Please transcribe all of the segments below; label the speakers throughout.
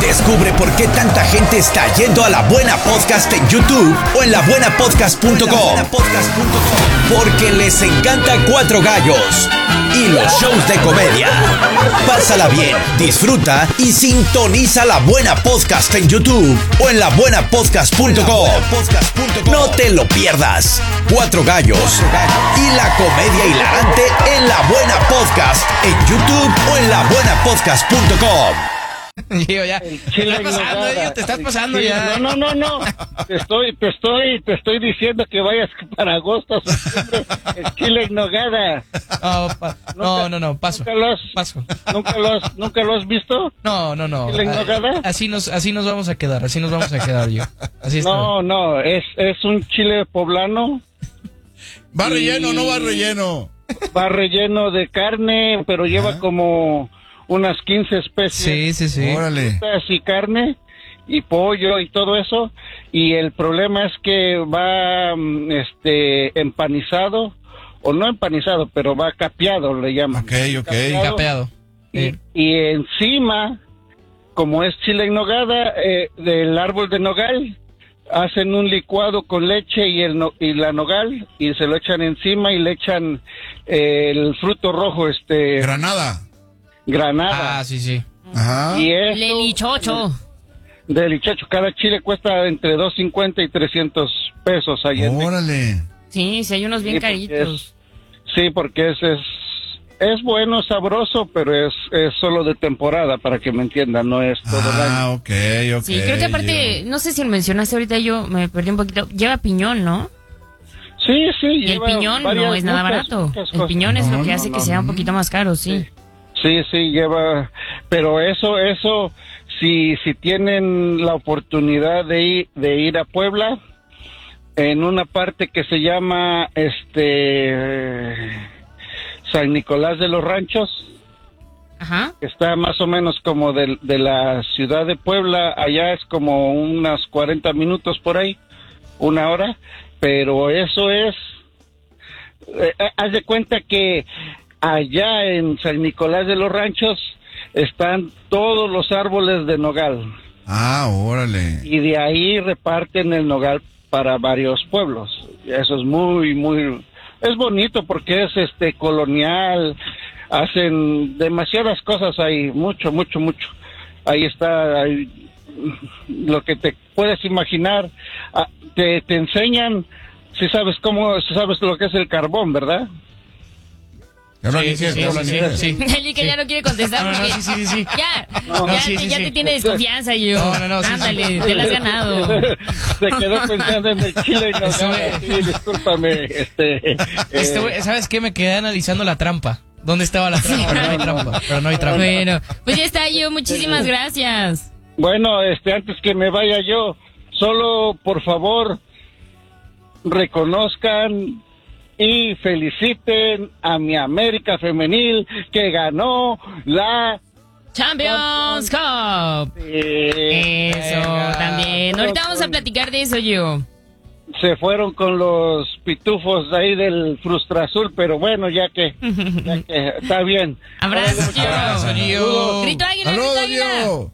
Speaker 1: Descubre por qué tanta gente está yendo a La Buena Podcast en YouTube o en labuenapodcast.com. Porque les encanta Cuatro Gallos y los shows de comedia. Pásala bien, disfruta y sintoniza La Buena Podcast en YouTube o en labuenapodcast.com. No te lo pierdas. Cuatro Gallos y la comedia hilarante en La Buena Podcast en YouTube o en labuenapodcast.com.
Speaker 2: Gio, ya. Te estás pasando, Gio, te estás pasando ya.
Speaker 3: No. Te estoy diciendo que vayas para agosto, septiembre, el chile en nogada.
Speaker 2: No, paso.
Speaker 3: ¿Nunca lo has visto?
Speaker 2: No.
Speaker 3: ¿Chile en nogada?
Speaker 2: Así nos vamos a quedar, Gio. Así está.
Speaker 3: No, es un chile poblano.
Speaker 4: ¿Va relleno o no va relleno?
Speaker 3: Va relleno de carne, pero lleva como unas 15 especies.
Speaker 2: Sí.
Speaker 4: Órale.
Speaker 3: Y carne y pollo y todo eso. Y el problema es que va empanizado, o no empanizado, pero va capeado, le llaman.
Speaker 4: Ok.
Speaker 2: Capeado.
Speaker 3: Y encima, como es chile en nogada, del árbol de nogal, hacen un licuado con leche y la nogal, y se lo echan encima y le echan el fruto rojo,
Speaker 4: Granada.
Speaker 3: Granada.
Speaker 2: Ah, sí.
Speaker 4: Ajá.
Speaker 3: Y eso,
Speaker 5: Lelichocho.
Speaker 3: Delichocho, cada chile cuesta entre 250 y 300 pesos allá.
Speaker 4: Órale.
Speaker 5: Sí, hay unos bien caritos.
Speaker 3: Porque es bueno, sabroso, pero es solo de temporada, para que me entiendan, no es todo el año.
Speaker 4: Ok.
Speaker 5: Sí, creo que aparte, no sé si lo mencionaste ahorita, yo me perdí un poquito. Lleva piñón, ¿no?
Speaker 3: Sí.
Speaker 5: Y el piñón no es nada barato. El piñón es lo que hace que sea un poquito más caro, sí.
Speaker 3: Sí, lleva, pero eso, si tienen la oportunidad de ir a Puebla, en una parte que se llama San Nicolás de los Ranchos,
Speaker 5: Ajá.
Speaker 3: está más o menos como de la ciudad de Puebla, allá es como unas 40 minutos por ahí, una hora, pero eso es, haz de cuenta que allá en San Nicolás de los Ranchos están todos los árboles de nogal.
Speaker 4: Ah, órale.
Speaker 3: Y de ahí reparten el nogal para varios pueblos. Eso es muy, es bonito porque es colonial, hacen demasiadas cosas ahí, mucho. Ahí está lo que te puedes imaginar. Te enseñan, si sabes lo que es el carbón, ¿verdad?
Speaker 2: Sí.
Speaker 5: Eli que ya no quiere contestar porque
Speaker 2: Sí.
Speaker 5: Ya te tiene desconfianza, yo.
Speaker 2: No,
Speaker 5: ándale, te la has ganado.
Speaker 3: Se quedó pensando en el chile y no discúlpame.
Speaker 2: ¿Sabes qué? Me quedé analizando la trampa. ¿Dónde estaba la trampa? Pero no hay trampa.
Speaker 5: Bueno, pues ya está, yo. Muchísimas gracias.
Speaker 3: Bueno, antes que me vaya yo, solo por favor reconozcan y feliciten a mi América femenil que ganó la
Speaker 5: Champions Cup. Eso también. Ahorita vamos a platicar de eso, yo.
Speaker 3: Se fueron con los pitufos ahí del Frustra Azul, pero bueno, ya que está bien.
Speaker 5: Abrazo,
Speaker 2: Gio.
Speaker 5: Grito águila,
Speaker 4: ¡Saludos,
Speaker 5: grito águila.
Speaker 4: Gio!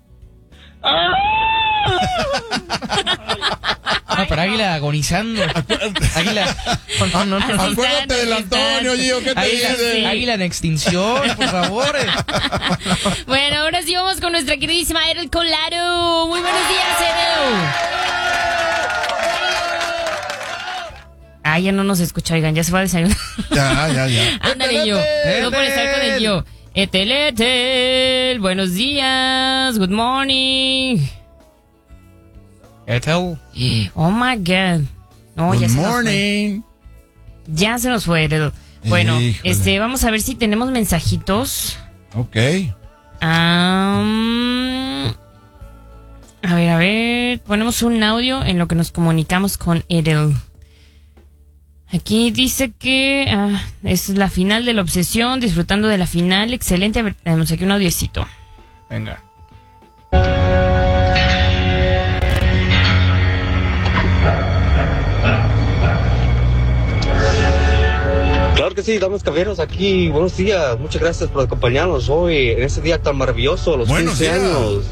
Speaker 2: No, pero Águila agonizando. Águila. No.
Speaker 4: Acuérdate del Antonio, Gio, ¿qué te dice?
Speaker 2: Águila en extinción, por favor.
Speaker 5: Bueno, ahora sí vamos con nuestra queridísima Edel Colaro. Muy buenos días, Edel. Ya no nos escucha, oigan, ya se va a desayunar.
Speaker 4: Ya.
Speaker 5: Ándale, yo. No por estar con el yo. Etel, buenos días, good morning.
Speaker 2: Etel.
Speaker 5: Oh my God. No,
Speaker 4: Good
Speaker 5: ya se
Speaker 4: morning.
Speaker 5: nos fue. Ya se nos fue, Etel. Bueno,
Speaker 4: Híjole.
Speaker 5: vamos a ver si tenemos mensajitos.
Speaker 4: Ok.
Speaker 5: A ver, ponemos un audio en lo que nos comunicamos con Edel. Aquí dice que es la final de la obsesión, disfrutando de la final, excelente. A ver, tenemos aquí un audiecito.
Speaker 2: Venga.
Speaker 6: Claro que sí, damas caballeros, aquí, buenos días, muchas gracias por acompañarnos hoy en este día tan maravilloso, los
Speaker 4: Buenos
Speaker 6: 15
Speaker 4: días.
Speaker 6: años